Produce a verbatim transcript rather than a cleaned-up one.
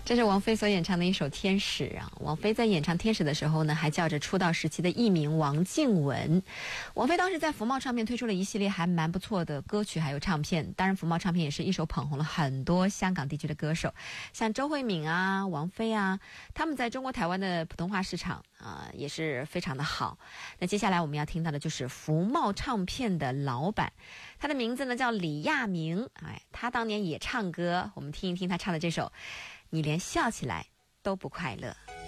这是王菲所演唱的一首《天使》啊。王菲在演唱《天使》的时候呢，还叫着出道时期的艺名王靖雯。王菲当时在福茂唱片推出了一系列还蛮不错的歌曲还有唱片，当然福茂唱片也是一手捧红了很多香港地区的歌手，像周慧敏啊、王菲啊，他们在中国台湾的普通话市场啊、呃、也是非常的好。那接下来我们要听到的就是福茂唱片的老板，他的名字呢叫李亚明，哎，他当年也唱歌，我们听一听他唱的这首《你连笑起来都不快乐》。